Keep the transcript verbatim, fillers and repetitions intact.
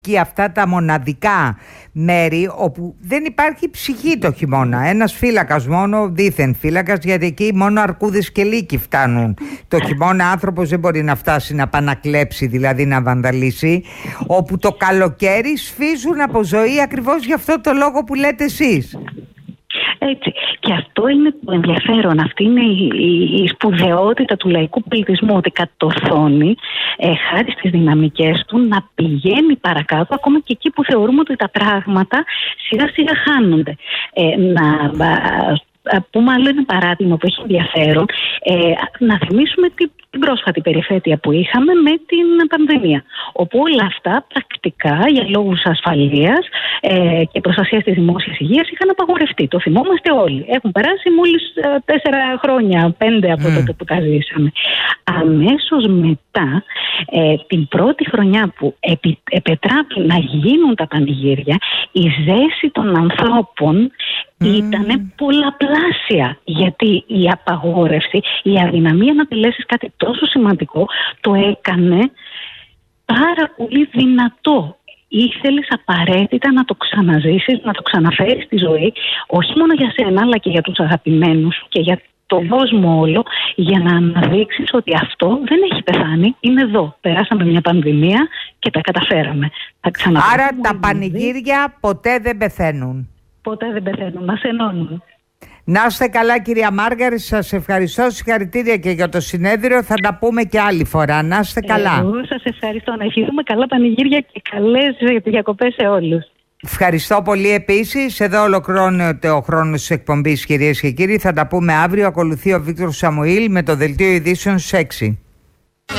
και αυτά τα μοναδικά μέρη όπου δεν υπάρχει ψυχή το χειμώνα. Ένας φύλακας μόνο, δήθεν φύλακας, γιατί εκεί μόνο αρκούδες και λύκοι φτάνουν. Το χειμώνα άνθρωπος δεν μπορεί να φτάσει να πανακλέψει, δηλαδή να βανδαλίσει. Όπου το καλοκαίρι σφίζουν από ζωή ακριβώς γι' αυτό το λόγο που λέτε εσείς. Έτσι. Και αυτό είναι το ενδιαφέρον. Αυτή είναι η, η, η σπουδαιότητα του λαϊκού πολιτισμού, ότι κατορθώνει ε, χάρη στις δυναμικές του να πηγαίνει παρακάτω, ακόμα και εκεί που θεωρούμε ότι τα πράγματα σιγά σιγά χάνονται. Ε, να πούμε άλλο ένα παράδειγμα που έχει ενδιαφέρον, ε, να θυμίσουμε την, την πρόσφατη περιφέτεια που είχαμε με την πανδημία, όπου όλα αυτά πρακτικά για λόγους ασφαλείας ε, και προστασίας της δημόσιας υγείας είχαν απαγορευτεί. Το θυμόμαστε όλοι. Έχουν περάσει μόλις ε, τέσσερα χρόνια, πέντε από mm. τότε που τα ζήσαμε. Αμέσως μετά, ε, την πρώτη χρονιά που επι, επετράπη να γίνουν τα πανηγύρια, η ζέση των ανθρώπων Mm. ήταν πολλαπλάσια, γιατί η απαγόρευση, η αδυναμία να τελέσεις κάτι τόσο σημαντικό το έκανε πάρα πολύ δυνατό. Ήθελες απαραίτητα να το ξαναζήσεις, να το ξαναφέρεις στη ζωή, όχι μόνο για σένα αλλά και για τους αγαπημένους και για τον κόσμο όλο, για να αναδείξεις ότι αυτό δεν έχει πεθάνει, είναι εδώ. Περάσαμε μια πανδημία και τα καταφέραμε. Άρα τα πανηγύρια ποτέ δεν πεθαίνουν. Ποτέ δεν πεθαίνουν, μας ενώνουν. Να είστε καλά, κυρία Μάργαρη, σας ευχαριστώ, συγχαρητήρια και για το συνέδριο, θα τα πούμε και άλλη φορά. Να είστε καλά. Εγώ σας ευχαριστώ, να ευχηθούμε καλά πανηγύρια και καλές διακοπές σε όλους. Ευχαριστώ πολύ επίσης. Εδώ ολοκληρώνεται ο χρόνος της εκπομπής, κυρίες και κύριοι. Θα τα πούμε αύριο. Ακολουθεί ο Βίκτορ Σαμουήλ με το Δελτίο Ειδήσεων στις έξι.